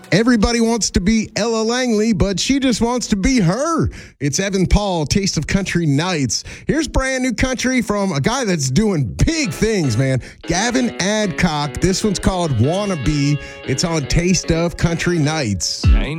Everybody wants to be Ella Langley, but she just wants to be her. It's Evan Paul, Taste of Country Nights. Here's brand new country from a guy that's doing big things, man. Gavin Adcock. This one's called Wannabe. It's on Taste of Country Nights.